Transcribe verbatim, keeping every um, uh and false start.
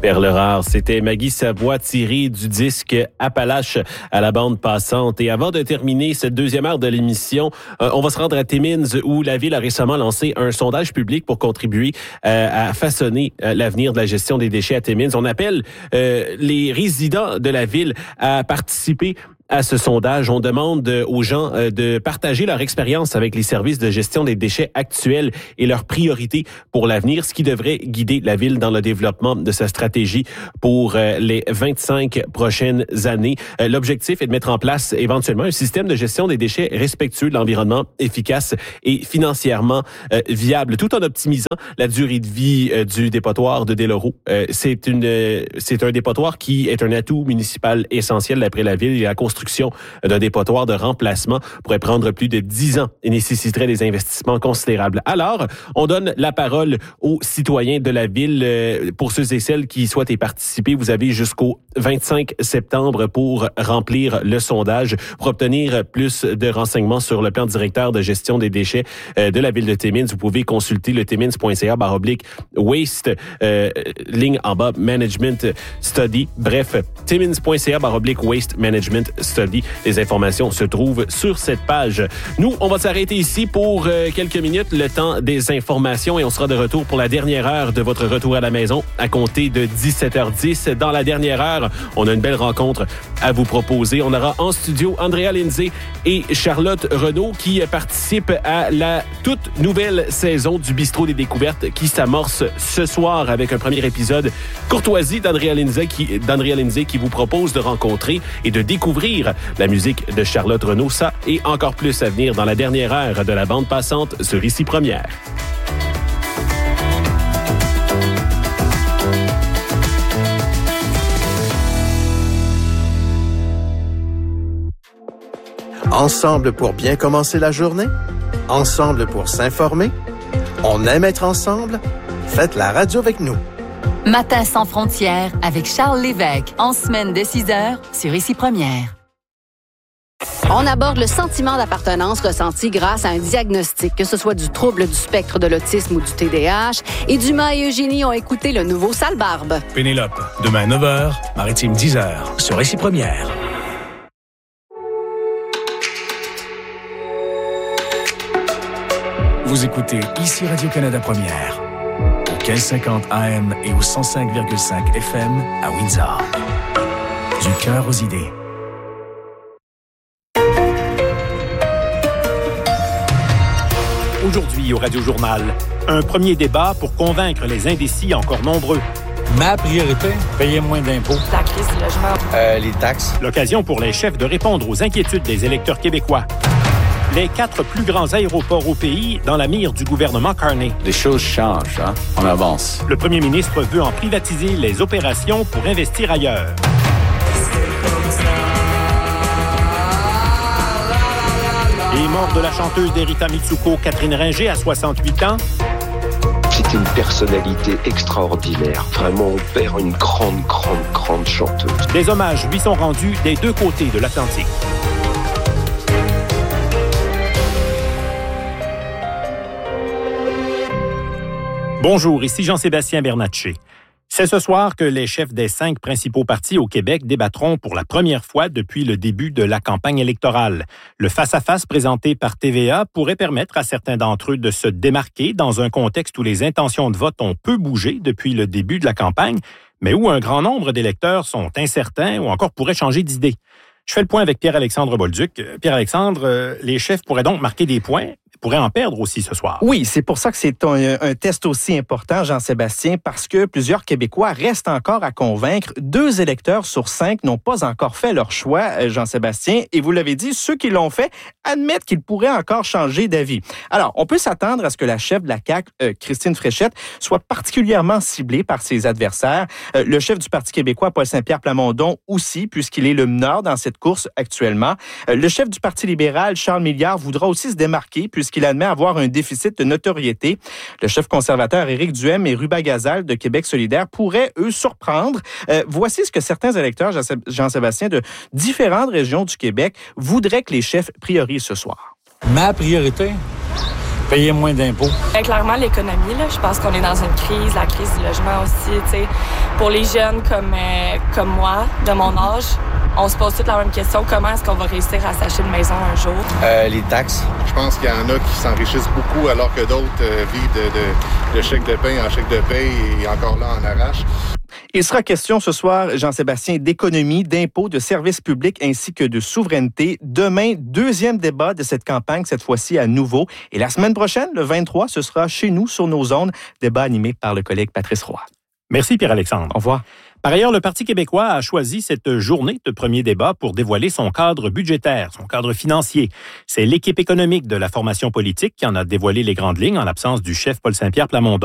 Perle rare, c'était Maggie Savoie tirée du disque Appalache à la bande passante. Et avant de terminer cette deuxième heure de l'émission, euh, on va se rendre à Timmins où la ville a récemment lancé un sondage public pour contribuer euh, à façonner euh, l'avenir de la gestion des déchets à Timmins. On appelle euh, les résidents de la ville à participer à ce sondage. On demande aux gens de partager leur expérience avec les services de gestion des déchets actuels et leurs priorités pour l'avenir, ce qui devrait guider la ville dans le développement de sa stratégie pour les vingt-cinq prochaines années. L'objectif est de mettre en place éventuellement un système de gestion des déchets respectueux de l'environnement, efficace et financièrement viable, tout en optimisant la durée de vie du dépotoir de Deloro. C'est une, c'est un dépotoir qui est un atout municipal essentiel d'après la ville et la construction d'un dépotoir de remplacement pourrait prendre plus de dix ans et nécessiterait des investissements considérables. Alors, on donne la parole aux citoyens de la ville. Pour ceux et celles qui souhaitent y participer, vous avez jusqu'au vingt-cinq septembre pour remplir le sondage. Pour obtenir plus de renseignements sur le plan directeur de gestion des déchets de la ville de Timmins, vous pouvez consulter le timmins.ca barre oblique waste, euh, ligne en bas, management study. Bref, timmins.ca barre oblique waste management study. Les informations se trouvent sur cette page. Nous, on va s'arrêter ici pour euh, quelques minutes, le temps des informations, et on sera de retour pour la dernière heure de votre retour à la maison à compter de dix-sept heures dix. Dans la dernière heure, on a une belle rencontre à vous proposer. On aura en studio Andrea Lindsay et Charlotte Renaud qui participent à la toute nouvelle saison du Bistrot des Découvertes qui s'amorce ce soir avec un premier épisode courtoisie d'Andrea Lindsay qui, d'Andrea Lindsay qui vous propose de rencontrer et de découvrir la musique de Charlotte Renaud. Ça et encore plus à venir dans la dernière heure de la bande passante sur Ici Première. Ensemble pour bien commencer la journée? Ensemble pour s'informer? On aime être ensemble? Faites la radio avec nous. Matin sans frontières avec Charles Lévesque, en semaine de six heures sur Ici Première. On aborde le sentiment d'appartenance ressenti grâce à un diagnostic, que ce soit du trouble du spectre de l'autisme ou du T D A H. Et Dumas et Eugénie ont écouté le nouveau Sale Barbe. Pénélope, demain neuf heures, Maritime dix heures, sur Ici Première. Vous écoutez Ici Radio-Canada Première, au quinze cinquante A M et au cent cinq virgule cinq F M à Windsor. Du cœur aux idées. Aujourd'hui au Radio-Journal, un premier débat pour convaincre les indécis encore nombreux. Ma priorité, payer moins d'impôts. La crise du logement. Euh, les taxes. L'occasion pour les chefs de répondre aux inquiétudes des électeurs québécois. Les quatre plus grands aéroports au pays dans la mire du gouvernement Carney. Les choses changent, hein? On avance. Le premier ministre veut en privatiser les opérations pour investir ailleurs. Et mort de la chanteuse d'Erita Mitsuko, Catherine Ringer, à soixante-huit ans. C'est une personnalité extraordinaire. Vraiment, on perd une grande, grande, grande chanteuse. Des hommages lui sont rendus des deux côtés de l'Atlantique. Bonjour, ici Jean-Sébastien Bernatchez. C'est ce soir que les chefs des cinq principaux partis au Québec débattront pour la première fois depuis le début de la campagne électorale. Le face-à-face présenté par T V A pourrait permettre à certains d'entre eux de se démarquer dans un contexte où les intentions de vote ont peu bougé depuis le début de la campagne, mais où un grand nombre d'électeurs sont incertains ou encore pourraient changer d'idée. Je fais le point avec Pierre-Alexandre Bolduc. Pierre-Alexandre, les chefs pourraient donc marquer des points, pourraient en perdre aussi ce soir. Oui, c'est pour ça que c'est un, un test aussi important, Jean-Sébastien, parce que plusieurs Québécois restent encore à convaincre. Deux électeurs sur cinq n'ont pas encore fait leur choix, Jean-Sébastien, et vous l'avez dit, ceux qui l'ont fait admettent qu'ils pourraient encore changer d'avis. Alors, on peut s'attendre à ce que la chef de la C A Q, euh, Christine Fréchette, soit particulièrement ciblée par ses adversaires. Euh, le chef du Parti québécois, Paul Saint-Pierre Plamondon, aussi, puisqu'il est le meneur dans cette course actuellement. Euh, le chef du Parti libéral, Charles Milliard, voudra aussi se démarquer, puisqu'il admet avoir un déficit de notoriété. Le chef conservateur Éric Duhem et Ruba Gazal de Québec solidaire pourraient, eux, surprendre. Euh, voici ce que certains électeurs, Jean-Sébastien, de différentes régions du Québec voudraient que les chefs priorisent ce soir. Ma priorité, payer moins d'impôts. Bien, clairement, l'économie, là, je pense qu'on est dans une crise, la crise du logement aussi. T'sais. Pour les jeunes comme, euh, comme moi, de mon âge, on se pose toute la même question. Comment est-ce qu'on va réussir à s'acheter une maison un jour? Euh, les taxes. Je pense qu'il y en a qui s'enrichissent beaucoup alors que d'autres euh, vivent de, de, de chèque de paie en chèque de paie et encore là en arrache. Il sera question ce soir, Jean-Sébastien, d'économie, d'impôts, de services publics ainsi que de souveraineté. Demain, deuxième débat de cette campagne, cette fois-ci à nouveau. Et la semaine prochaine, le vingt-trois, ce sera chez nous sur nos ondes, débat animé par le collègue Patrice Roy. Merci Pierre-Alexandre. Au revoir. Par ailleurs, le Parti québécois a choisi cette journée de premier débat pour dévoiler son cadre budgétaire, son cadre financier. C'est l'équipe économique de la formation politique qui en a dévoilé les grandes lignes en l'absence du chef Paul Saint-Pierre Plamondon.